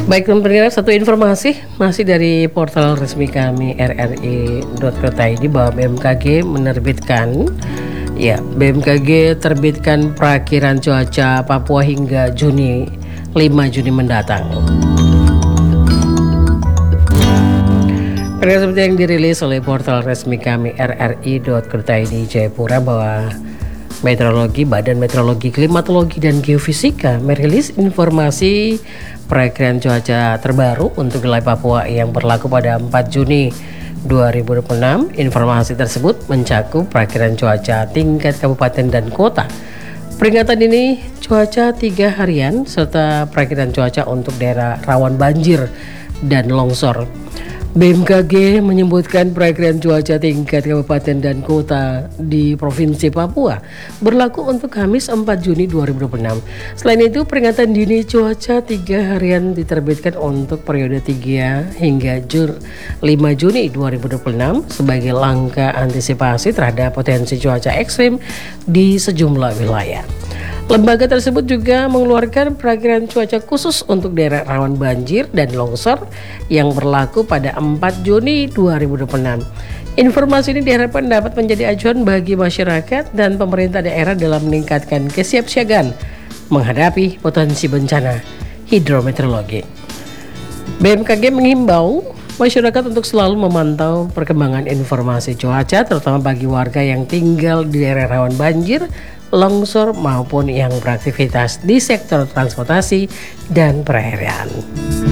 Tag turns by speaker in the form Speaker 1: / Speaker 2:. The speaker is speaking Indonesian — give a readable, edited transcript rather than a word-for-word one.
Speaker 1: Baik pendengar, satu informasi masih dari portal resmi kami rri.co.id bahwa BMKG terbitkan perakiran cuaca Papua hingga 5 Juni mendatang. Pendengar, seperti yang dirilis oleh portal resmi kami rri.co.id Jayapura bahwa Badan Meteorologi, Klimatologi, dan Geofisika merilis informasi perakiran cuaca terbaru untuk wilayah Papua yang berlaku pada 4 Juni 2026. Informasi tersebut mencakup perakiran cuaca tingkat kabupaten dan kota. Peringatan ini cuaca 3 harian serta perakiran cuaca untuk daerah rawan banjir dan longsor. BMKG menyebutkan perakiran cuaca tingkat kabupaten dan kota di Provinsi Papua berlaku untuk Kamis 4 Juni 2026. Selain itu, peringatan dini cuaca 3 harian diterbitkan untuk periode 3 hingga 5 Juni 2026 sebagai langkah antisipasi terhadap potensi cuaca ekstrim di sejumlah wilayah. Lembaga tersebut juga mengeluarkan perakiran cuaca khusus untuk daerah rawan banjir dan longsor yang berlaku pada 4 Juni 2026. Informasi ini diharapkan dapat menjadi acuan bagi masyarakat dan pemerintah daerah dalam meningkatkan kesiapsiagaan menghadapi potensi bencana hidrometeorologi. BMKG menghimbau masyarakat untuk selalu memantau perkembangan informasi cuaca, terutama bagi warga yang tinggal di daerah rawan banjir, longsor maupun yang beraktivitas di sektor transportasi dan perairan.